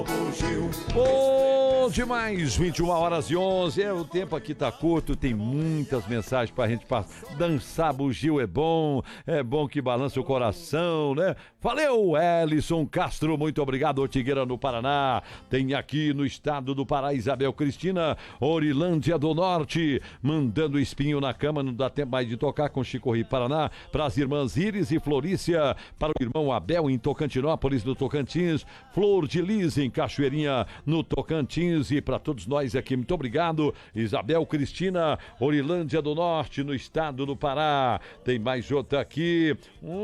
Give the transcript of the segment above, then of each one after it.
Bom demais, 21h11. O tempo aqui tá curto, tem muitas mensagens pra gente dançar. Bugio é bom que balança o coração, né? Valeu, Ellison Castro, muito obrigado. Ortigueira, no Paraná. Tem aqui no estado do Pará, Isabel Cristina, Orilândia do Norte, mandando espinho na cama, não dá tempo mais de tocar, com Chicorri, Paraná. Para as irmãs Iris e Florícia, para o irmão Abel em Tocantinópolis, no Tocantins, Flor de Lis em Cachoeirinha, no Tocantins, e para todos nós aqui, muito obrigado. Isabel Cristina, Orilândia do Norte, no estado do Pará. Tem mais outra aqui.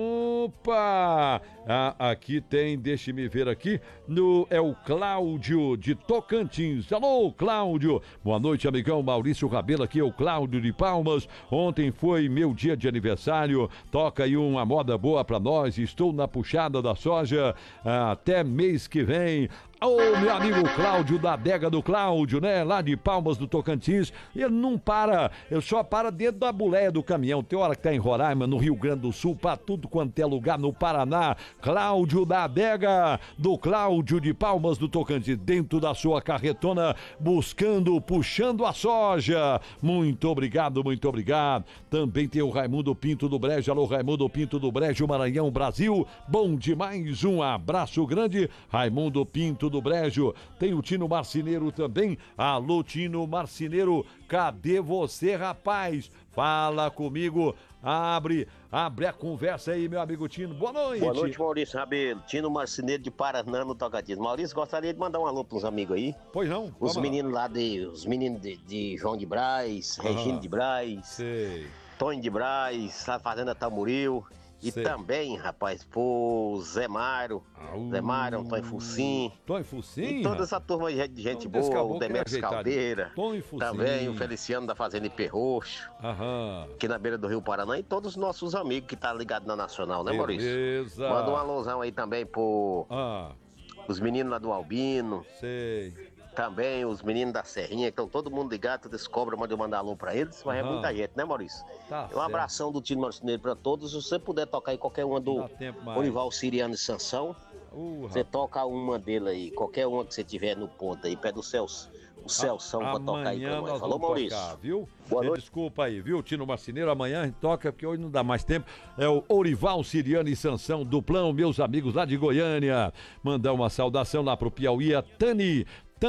Opa! Aqui tem, deixe-me ver aqui, é o Cláudio de Tocantins. Alô, Cláudio. Boa noite, amigão. Maurício Rabelo aqui, é o Cláudio de Palmas. Ontem foi meu dia de aniversário. Toca aí uma moda boa pra nós. Estou na puxada da soja até mês que vem. Ô, meu amigo Cláudio, da adega do Cláudio, né? Lá de Palmas do Tocantins. Ele não para, ele só para dentro da boleia do caminhão. Tem hora que tá em Roraima, no Rio Grande do Sul, pra tudo quanto é lugar no Paraná. Cláudio, da adega do Cláudio de Palmas do Tocantins, dentro da sua carretona, puxando a soja. Muito obrigado, muito obrigado. Também tem o Raimundo Pinto do Brejo. Alô, Raimundo Pinto do Brejo, Maranhão, Brasil. Bom demais, um abraço grande, Raimundo Pinto do Brejo. Tem o Tino Marceneiro também. Alô, Tino Marceneiro, cadê você, rapaz? Fala comigo, abre a conversa aí, meu amigo Tino. Boa noite. Boa noite, Maurício Rabelo. Tino Marceneiro de Paraná, no Tocantins. Maurício, gostaria de mandar um alô para uns amigos aí. Pois não? Os meninos lá de João de Braz, Regina de Braz, sei. Tony de Braz, a Fazenda Tamboril. E sei. Também, rapaz, pro Zé Mário, Antônio Fucim. Antônio Fucim? E toda essa turma de gente boa, o Demetrios Caldeira. Antônio Fucim. Também o Feliciano da Fazenda Ipê Roxo. Aqui na beira do Rio Paraná. E todos os nossos amigos que tá ligados na Nacional, né, Maurício? Beleza. Manda um alôzão aí também pro os meninos lá do Albino. Sei. Também os meninos da Serrinha, que estão todo mundo ligado, todas as cobras, mandam mandar alô pra eles, mas é muita gente, né, Maurício? Tá, um abração do Tino Marceneiro pra todos. Se você puder tocar aí qualquer uma do Orival Siriano e Sansão, você toca uma dele aí, qualquer uma que você tiver no ponto aí, pé do Celso. O Celção pra tocar aí pra nós. Falou, Maurício. Tocar, viu? Boa noite. Desculpa aí, viu, Tino Marceneiro? Amanhã a gente toca, porque hoje não dá mais tempo. É o Orival Siriano e Sansão, duplão, meus amigos lá de Goiânia. Mandar uma saudação lá pro Piauí, a Tani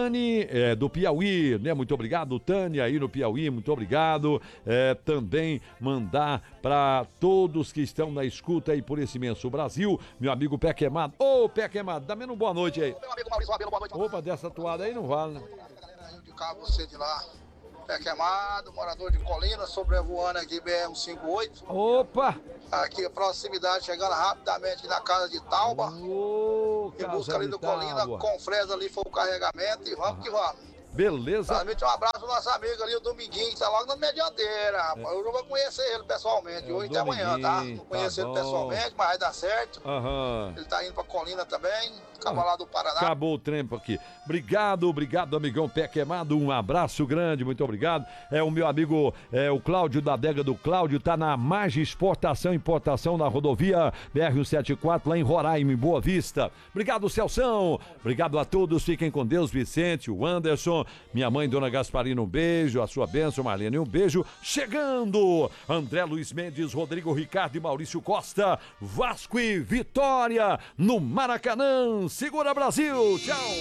do Piauí, né? Muito obrigado, Tânia, aí no Piauí, muito obrigado. Também mandar para todos que estão na escuta aí por esse imenso Brasil, meu amigo Pé Queimado. Ô, Pé Queimado, dá menos boa noite aí. Meu amigo Maurício Rabelo, boa noite. Opa, dessa toada aí não vale, né? De cá, você de lá. Pé Queimado, morador de Colina, sobrevoando aqui BR-158. Opa! Aqui a proximidade, chegando rapidamente na casa de Tauba. Em busca ali do Colina, com fresa ali foi o carregamento e vamos que vamos. Beleza. Transmite um abraço ao nosso amigo ali, o Dominguinho, que tá logo na minha dianteira, rapaz. Eu não vou conhecer ele pessoalmente, hoje e amanhã, tá? Não conhecer ele pessoalmente, mas vai dar certo. Ele tá indo pra Colina também, lá do Paraná. Acabou o tempo aqui. Obrigado, amigão Pé Queimado, um abraço grande, muito obrigado. É o meu amigo, o Cláudio da adega do Cláudio, tá na Mage Exportação e Importação na rodovia BR-174, lá em Roraima, em Boa Vista. Obrigado, Celção. Obrigado a todos, fiquem com Deus, Vicente, o Anderson, minha mãe, Dona Gasparina, um beijo, a sua bênção, Marlene, um beijo. Chegando, André Luiz Mendes, Rodrigo Ricardo e Maurício Costa, Vasco e Vitória no Maracanã. Segura, Brasil, tchau.